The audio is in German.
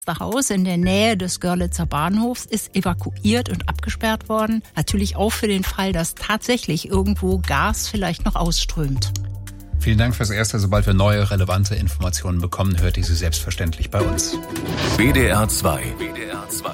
Das Haus in der Nähe des Görlitzer Bahnhofs ist evakuiert und abgesperrt worden. Natürlich auch für den Fall, dass tatsächlich irgendwo Gas vielleicht noch ausströmt. Vielen Dank fürs Erste. Sobald wir neue, relevante Informationen bekommen, hört ihr sie selbstverständlich bei uns. WDR 2.